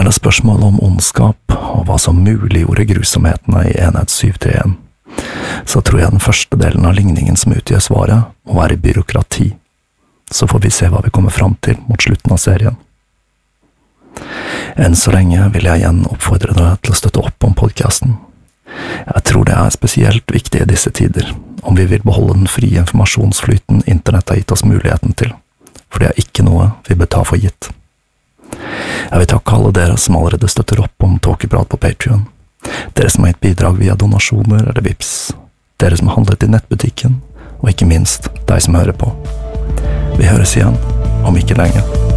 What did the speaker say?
det spørsmålet om ondskap og hva som muliggjorde grusomhetene i enhet 731, så tror jeg den første delen av ligningen som utgjør svaret må være byråkrati. Så får vi se hva vi kommer fram til mot slutten av serien. Enn så lenge vil jeg igjen oppfordre deg til å støtte opp om podcasten. Jeg tror det er spesielt viktig i disse tider, om vi vil beholde den frie informasjonsflyten internett har gitt oss muligheten til, for det er ikke noe vi bør ta for gitt. Jeg vil takke alle dere som allerede støtter opp om Tåkeprat på Patreon, dere som har gitt bidrag via donasjoner eller Vips, dere som har handlet i nettbutikken, og ikke minst deg som hører på. Vi høres igjen om ikke lenge.